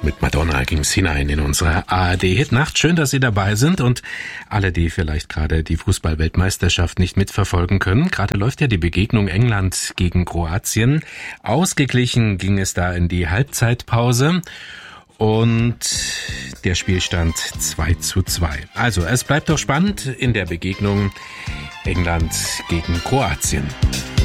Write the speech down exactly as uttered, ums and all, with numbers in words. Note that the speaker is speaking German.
Mit Madonna ging's hinein in unsere A R D-Hitnacht. Schön, dass Sie dabei sind und alle, die vielleicht gerade die Fußball-Weltmeisterschaft nicht mitverfolgen können. Gerade läuft ja die Begegnung England gegen Kroatien. Ausgeglichen ging es da in die Halbzeitpause und der Spielstand zwei zu zwei. Also, es bleibt doch spannend in der Begegnung England gegen Kroatien.